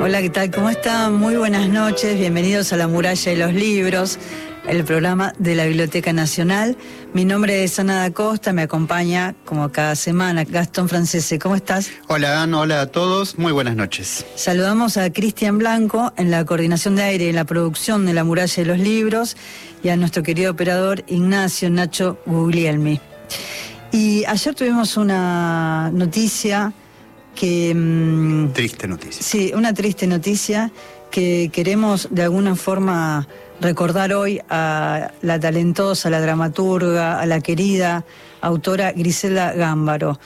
Hola, ¿qué tal? ¿Cómo están? Muy buenas noches, bienvenidos a La Muralla de los Libros, el programa de la Biblioteca Nacional. Mi nombre es Ana da Costa, me acompaña como cada semana Gastón Francese. ¿Cómo estás? Hola Ana, hola a todos, muy buenas noches. Saludamos a Cristian Blanco en la coordinación de aire y en la producción de La Muralla de los Libros y a nuestro querido operador Ignacio Nacho Guglielmi. Y ayer tuvimos una noticia que... Triste noticia. Sí, una triste noticia que queremos de alguna forma recordar hoy a la talentosa, la dramaturga, a la querida autora Griselda Gámbaro.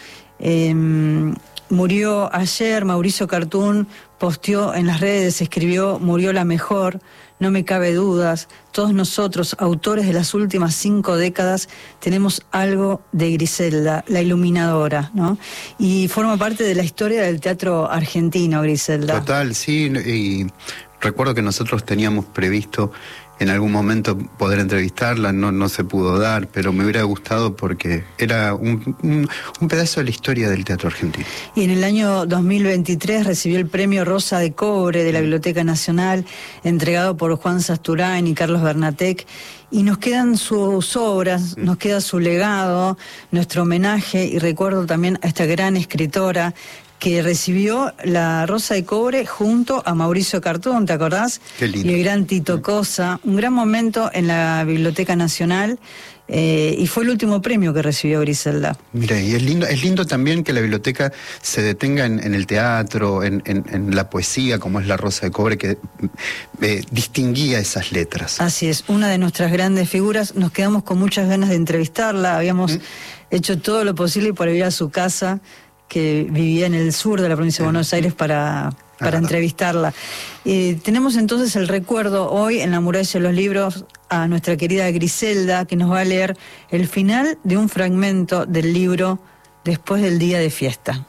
Murió ayer, Mauricio Cartún posteó en las redes, escribió: murió la mejor, no me cabe dudas. Todos nosotros, autores de las últimas 5 décadas, tenemos algo de Griselda, la iluminadora, ¿no? Y forma parte de la historia del teatro argentino, Griselda. Total, sí, y recuerdo que nosotros teníamos previsto en algún momento poder entrevistarla, no se pudo dar, pero me hubiera gustado porque era un pedazo de la historia del teatro argentino. Y en el año 2023 recibió el premio Rosa de Cobre de la Biblioteca Nacional, entregado por Juan Sasturán y Carlos Bernatec, y nos quedan sus obras, nos queda su legado, nuestro homenaje, y recuerdo también a esta gran escritora que recibió la Rosa de Cobre junto a Mauricio Cartún, ¿te acordás? Qué lindo. Y el gran Tito Cosa, un gran momento en la Biblioteca Nacional, y fue el último premio que recibió Griselda. Mira, y es lindo también que la biblioteca se detenga en el teatro, en la poesía, como es la Rosa de Cobre, que distinguía esas letras. Así es, una de nuestras grandes figuras. Nos quedamos con muchas ganas de entrevistarla, habíamos hecho todo lo posible por ir a su casa, que vivía en el sur de la provincia de Buenos Aires, para entrevistarla. Tenemos entonces el recuerdo hoy en La Muralla de los Libros a nuestra querida Griselda, que nos va a leer el final de un fragmento del libro Después del día de fiesta.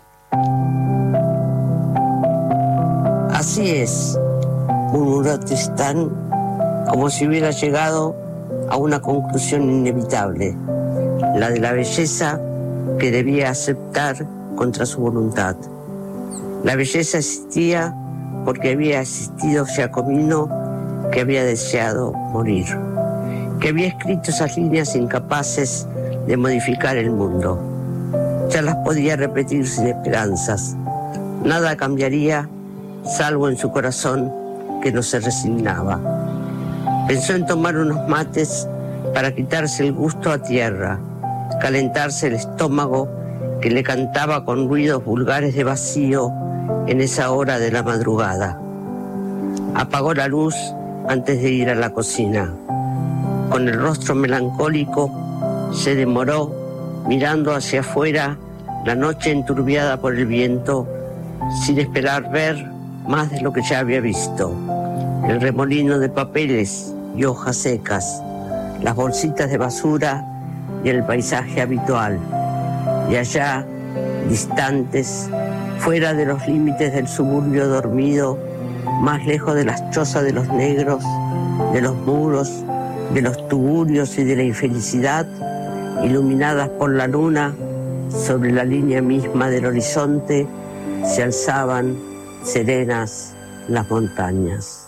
Así es, murmuró Tristán, como si hubiera llegado a una conclusión inevitable, la de la belleza que debía aceptar contra su voluntad. La belleza existía porque había existido Giacomino, que había deseado morir, que había escrito esas líneas incapaces de modificar el mundo. Ya las podía repetir sin esperanzas. Nada cambiaría, salvo en su corazón, que no se resignaba. Pensó en tomar unos mates para quitarse el gusto a tierra, calentarse el estómago que le cantaba con ruidos vulgares de vacío en esa hora de la madrugada. Apagó la luz antes de ir a la cocina. Con el rostro melancólico se demoró mirando hacia afuera la noche enturbiada por el viento, sin esperar ver más de lo que ya había visto: el remolino de papeles y hojas secas, las bolsitas de basura y el paisaje habitual. Y allá, distantes, fuera de los límites del suburbio dormido, más lejos de las chozas de los negros, de los muros, de los tugurios y de la infelicidad, iluminadas por la luna, sobre la línea misma del horizonte, se alzaban serenas las montañas.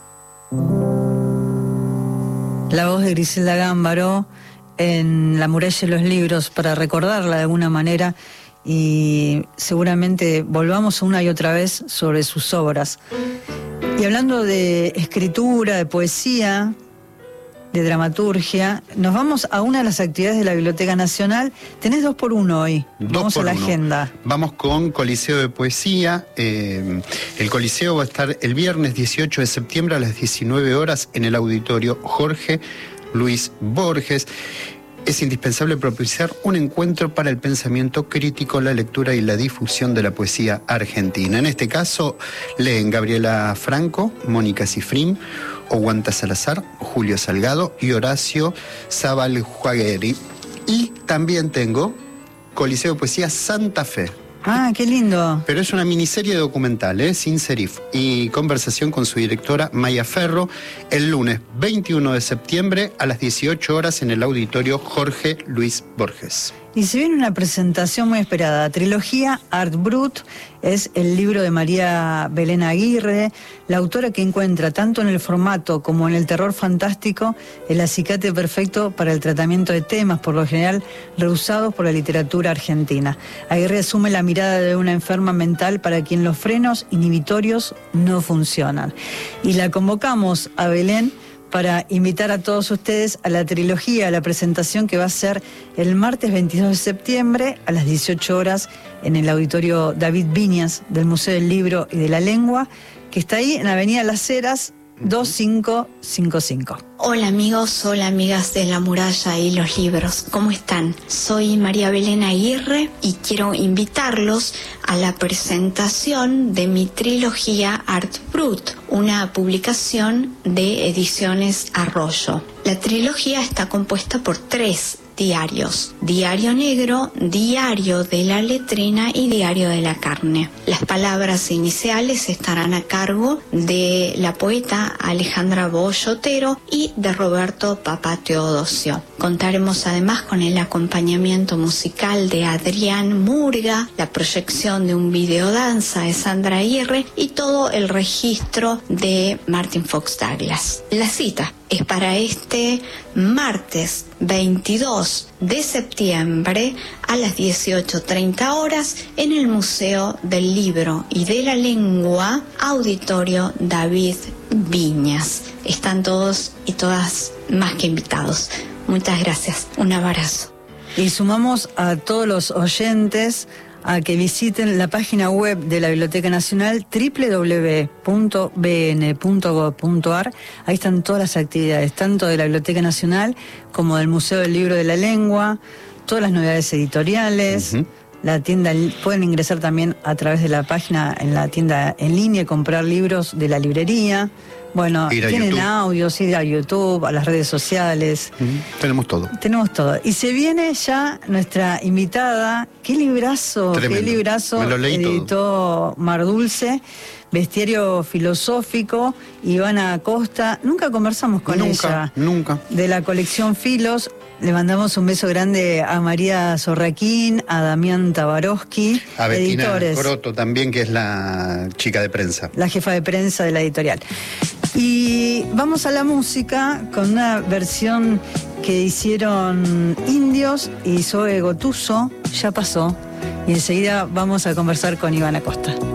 La voz de Griselda Gámbaro en La Muralla de los Libros, para recordarla de alguna manera, y seguramente volvamos una y otra vez sobre sus obras. Y hablando de escritura, de poesía, de dramaturgia, nos vamos a una de las actividades de la Biblioteca Nacional. Tenés 2 por 1 hoy. Vamos a la agenda. Vamos con Coliseo de Poesía. El Coliseo va a estar el viernes 18 de septiembre a las 19 horas en el auditorio Jorge Luis Borges. Es indispensable propiciar un encuentro para el pensamiento crítico, la lectura y la difusión de la poesía argentina. En este caso, leen Gabriela Franco, Mónica Cifrín, Oguanta Salazar, Julio Salgado y Horacio Zabaljuagueri. Y también tengo Coliseo de Poesía Santa Fe. Ah, qué lindo. Pero es una miniserie documental, sin serif, y conversación con su directora Maya Ferro el lunes 21 de septiembre a las 18 horas en el auditorio Jorge Luis Borges. Y se viene una presentación muy esperada. Trilogía Art Brut es el libro de María Belén Aguirre, la autora que encuentra tanto en el formato como en el terror fantástico el acicate perfecto para el tratamiento de temas, por lo general rehusados por la literatura argentina. Aguirre asume la mirada de una enferma mental para quien los frenos inhibitorios no funcionan. Y la convocamos a Belén para invitar a todos ustedes a la trilogía, a la presentación que va a ser el martes 22 de septiembre a las 18 horas en el auditorio David Viñas del Museo del Libro y de la Lengua, que está ahí en Avenida Las Heras 2555. Hola amigos, hola amigas de La Muralla y los Libros, ¿cómo están? Soy María Belén Aguirre y quiero invitarlos a la presentación de mi trilogía Art Brut, una publicación de Ediciones Arroyo. La trilogía está compuesta por 3 diarios: Diario Negro, Diario de la Letrina y Diario de la Carne. Las palabras iniciales estarán a cargo de la poeta Alejandra Boyotero y de Roberto Papa Teodosio. Contaremos además con el acompañamiento musical de Adrián Murga, la proyección de un videodanza de Sandra Aguirre y todo el registro de Martin Fox Douglas. La cita es para este martes 22 de septiembre a las 18:30 horas en el Museo del Libro y de la Lengua, Auditorio David Viñas. Están todos y todas más que invitados. Muchas gracias. Un abrazo. Y sumamos a todos los oyentes a que visiten la página web de la Biblioteca Nacional, www.bn.gov.ar. Ahí están todas las actividades, tanto de la Biblioteca Nacional como del Museo del Libro de la Lengua, todas las novedades editoriales. La tienda, pueden ingresar también a través de la página en la tienda en línea y comprar libros de la librería. Bueno, tienen YouTube, audios, ir a YouTube, a las redes sociales. Tenemos todo. Tenemos todo. Y se viene ya nuestra invitada. ¡Qué librazo! Tremendo. ¡Qué librazo! Me lo leí editó todo. Mar Dulce, Bestiario Filosófico, Ivana Acosta. Nunca conversamos con ella. Nunca. De la colección Filos. Le mandamos un beso grande a María Zorraquín, a Damián Tabarovsky, a Bettina editores. Coroto también, que es la chica de prensa. La jefa de prensa de la editorial. Y vamos a la música con una versión que hicieron Indios y Zoe Gotuso, Ya Pasó. Y enseguida vamos a conversar con Ivana Acosta.